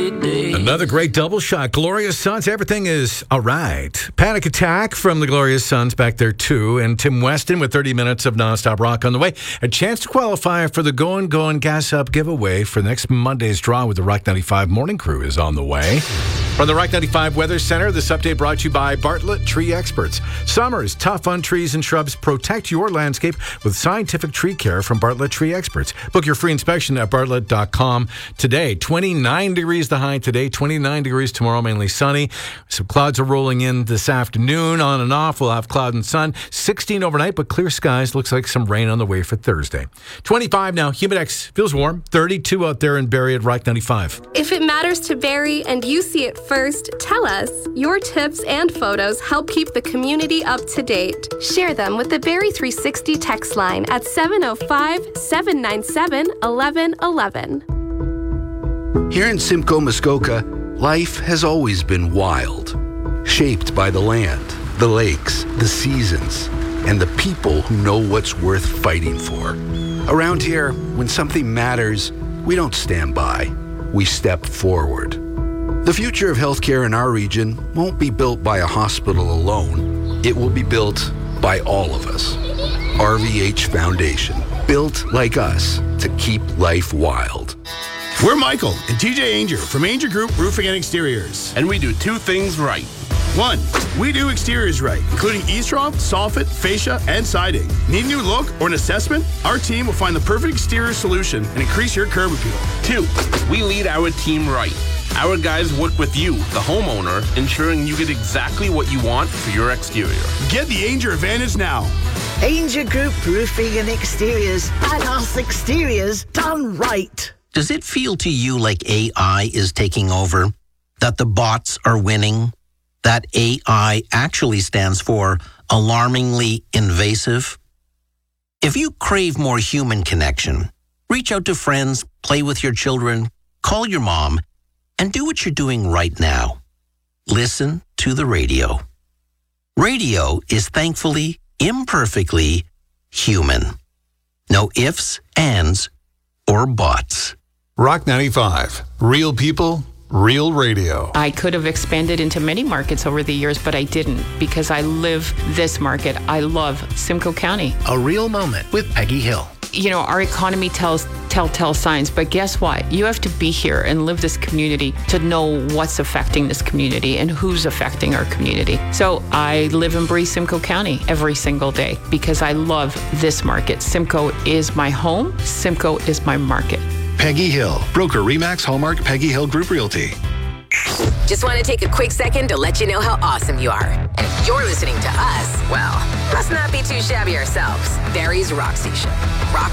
today. Another great double shot. Glorious Sons, everything is all right. Panic Attack from the Glorious Sons back there too. And Tim Weston with 30 minutes of nonstop rock on the way. A chance to qualify for the Going Gas Up giveaway for next Monday's draw with the Rock 95 Morning Crew is on the way. From the Rock 95 Weather Center, this update brought to you by Bartlett Tree Experts. Summer is tough on trees and shrubs. Protect your landscape with scientific tree care from Bartlett Tree Experts. Book your free inspection at bartlett.com today. 29 degrees the high today, 29 degrees tomorrow, mainly sunny. Some clouds are rolling in this afternoon, on and off. We'll have cloud and sun. 16 overnight, but clear skies. Looks like some rain on the way for Thursday. 25 now. Humidex feels warm. 32 out there in Barrie at Rock 95. If it matters to Barrie and you see it first, tell us. Your tips and photos help keep the community up to date. Share them with the Barrie 360 text line at 705-797-1111. Here in Simcoe, Muskoka, life has always been wild, shaped by the land, the lakes, the seasons, and the people who know what's worth fighting for. Around here, when something matters, we don't stand by, we step forward. The future of healthcare in our region won't be built by a hospital alone. It will be built by all of us. RVH Foundation, built like us to keep life wild. We're Michael and TJ Ainger from Ainger Group Roofing and Exteriors. And we do two things right. One, we do exteriors right, including eavesdrop, soffit, fascia, and siding. Need a new look or an assessment? Our team will find the perfect exterior solution and increase your curb appeal. Two, we lead our team right. Our guys work with you, the homeowner, ensuring you get exactly what you want for your exterior. Get the Ainger advantage now. Ainger Group Roofing and Exteriors. And us exteriors done right. Does it feel to you like AI is taking over? That the bots are winning? That AI actually stands for alarmingly invasive? If you crave more human connection, reach out to friends, play with your children, call your mom, and do what you're doing right now. Listen to the radio. Radio is thankfully, imperfectly human. No ifs, ands, or buts. Rock 95. Real people, real radio. I could have expanded into many markets over the years, but I didn't because I live this market. I love Simcoe County. A real moment with Peggy Hill. You know, our economy tells telltale signs, but guess what? You have to be here and live this community to know what's affecting this community and who's affecting our community. So I live and breathe Simcoe County every single day because I love this market. Simcoe is my home. Simcoe is my market. Peggy Hill, broker Remax Hallmark Peggy Hill Group Realty. Just want to take a quick second to let you know how awesome you are. And if you're listening to us, well, let's not be too shabby ourselves. Barrie's Rock Station. Rock